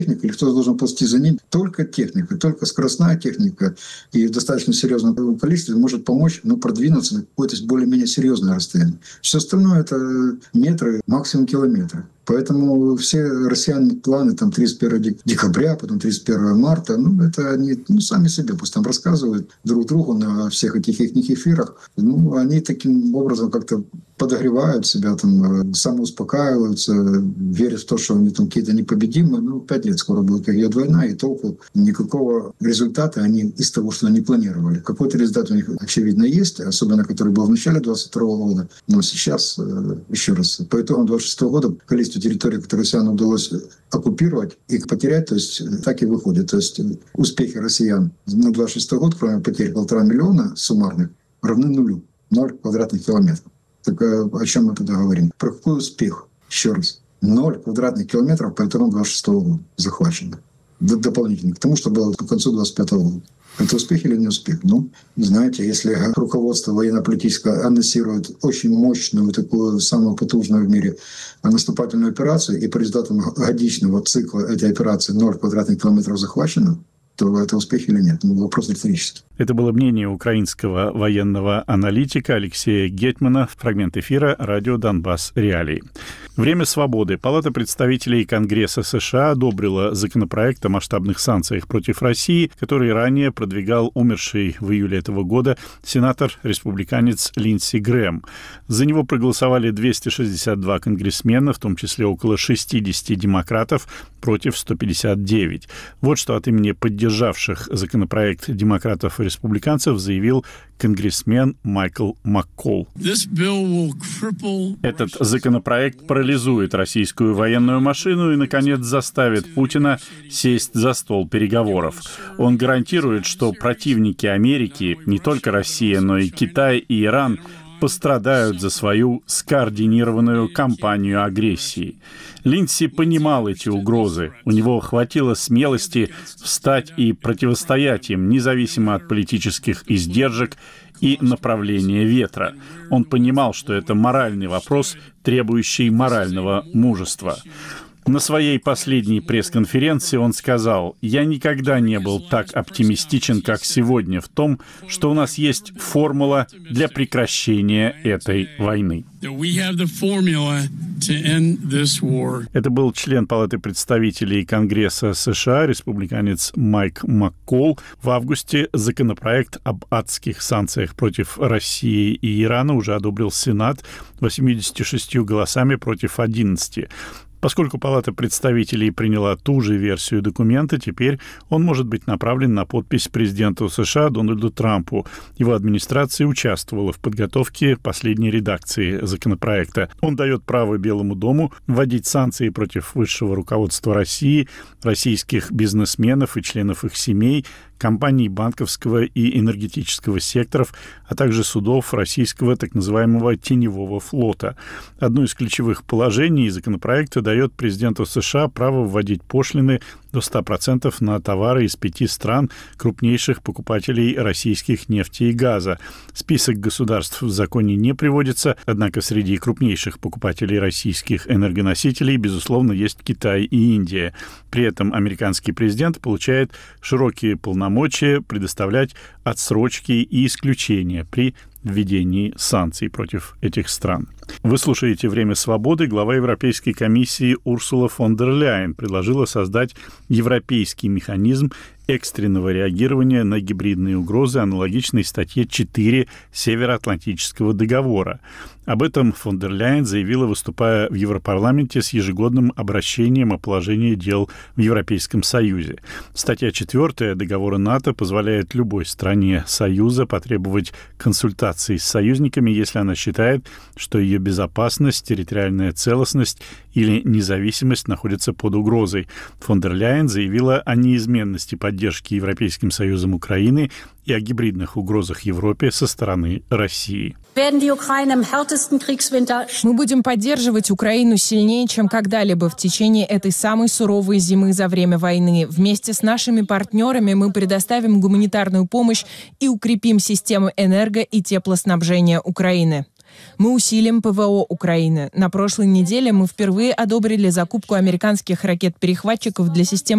или кто должен ползти за ним. Только техника, только скоростная техника и в достаточно серьезном количестве может помочь продвинуться на какое-то более-менее серьезное расстояние. Все остальное — это метры, максимум километры. Поэтому все россияне планы 31 декабря, потом 31 марта, это они сами себе пусть там рассказывают друг другу на всех этих их эфирах. Они таким образом как-то подогревают себя, самоуспокаиваются, верят в то, что они какие-то непобедимые. 5 лет скоро будет, как идет война, и толку никакого результата они из того, что они планировали. Какой-то результат у них, очевидно, есть, особенно который был в начале 22 года. Но сейчас, еще раз, по итогам 26 года количество территорий, которые россиянам удалось оккупировать и потерять, то есть так и выходит. То есть успехи россиян на 26 год, кроме потерь 1,5 миллиона суммарных, равны нулю. 0 квадратных километров. Так о чем мы тогда говорим? Про какой успех? Еще раз. 0 квадратных километров по итогам 26 года захвачено. Дополнительно к тому, что было к концу 25 года. Это успех или не успех? Знаете, если руководство военно-политическое анонсирует очень мощную, такую самую потужную в мире наступательную операцию, и по результатам годичного цикла этой операции 0 квадратных километров захвачено, то это успех или нет? Вопрос риторический. Это было мнение украинского военного аналитика Алексея Гетмана. Фрагмент эфира «Радио Донбасс. Реалии». Время свободы. Палата представителей Конгресса США одобрила законопроект о масштабных санкциях против России, который ранее продвигал умерший в июле этого года сенатор-республиканец Линдси Грэм. За него проголосовали 262 конгрессмена, в том числе около 60 демократов, против 159. Вот что от имени поддержавших законопроект демократов и республиканцев заявил конгрессмен Майкл Маккол. Этот законопроект парализует российскую военную машину и, наконец, заставит Путина сесть за стол переговоров. Он гарантирует, что противники Америки, не только Россия, но и Китай и Иран, пострадают за свою скоординированную кампанию агрессии. Линдси понимал эти угрозы. У него хватило смелости встать и противостоять им, независимо от политических издержек и направления ветра. Он понимал, что это моральный вопрос, требующий морального мужества. На своей последней пресс-конференции он сказал: «Я никогда не был так оптимистичен, как сегодня, в том, что у нас есть формула для прекращения этой войны». Это был член Палаты представителей Конгресса США, республиканец Майк Маккол. В августе законопроект об адских санкциях против России и Ирана уже одобрил Сенат 86 голосами против 11. Поскольку Палата представителей приняла ту же версию документа, теперь он может быть направлен на подпись президенту США Дональду Трампу. Его администрация участвовала в подготовке последней редакции законопроекта. Он дает право Белому дому вводить санкции против высшего руководства России, российских бизнесменов и членов их семей, компаний банковского и энергетического секторов, а также судов российского так называемого теневого флота. Одно из ключевых положений законопроекта дает президенту США право вводить пошлины до 100% на товары из 5 стран, крупнейших покупателей российских нефти и газа. Список государств в законе не приводится, однако среди крупнейших покупателей российских энергоносителей, безусловно, есть Китай и Индия. При этом американский президент получает широкие полномочия предоставлять отсрочки и исключения при введении санкций против этих стран. Вы слушаете «Время свободы». Глава Европейской комиссии Урсула фон дер Ляйен предложила создать европейский механизм экстренного реагирования на гибридные угрозы, аналогичной статье 4 Североатлантического договора. Об этом фон дер Ляйен заявила, выступая в Европарламенте с ежегодным обращением о положении дел в Европейском Союзе. Статья 4 договора НАТО позволяет любой стране Союза потребовать консультаций с союзниками, если она считает, что ее безопасность, территориальная целостность или независимость находятся под угрозой. Фон дер Ляйен заявила о неизменности поддержки Европейским Союзом Украины и о гибридных угрозах Европе со стороны России. Мы будем поддерживать Украину сильнее, чем когда-либо в течение этой самой суровой зимы за время войны. Вместе с нашими партнерами мы предоставим гуманитарную помощь и укрепим систему энерго- и теплоснабжения Украины. Мы усилим ПВО Украины. На прошлой неделе мы впервые одобрили закупку американских ракет-перехватчиков для систем